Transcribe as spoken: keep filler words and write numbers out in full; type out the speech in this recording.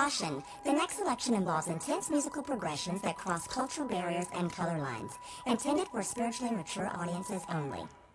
Caution, the next selection involves intense musical progressions that cross cultural barriers and color lines, intended for spiritually mature audiences only.